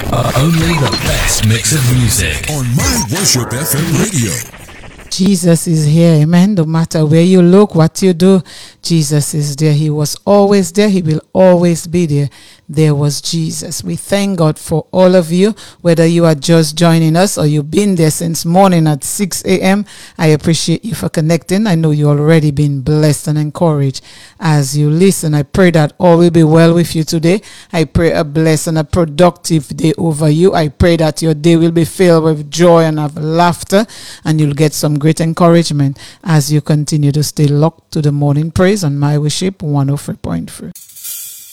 Only the best mix of music on My Worship FM Radio. Jesus is here, amen. No matter where you look, what you do, Jesus is there. He was always there. He will always be there. There was Jesus. We thank God for all of you, whether you are just joining us or you've been there since morning at 6 a.m. I appreciate you for connecting. I know you already been blessed and encouraged as you listen. I pray that all will be well with you today. I pray a blessed and a productive day over you. I pray that your day will be filled with joy and of laughter, and you'll get some great encouragement as you continue to stay locked to the morning praise on My Worship 103.3.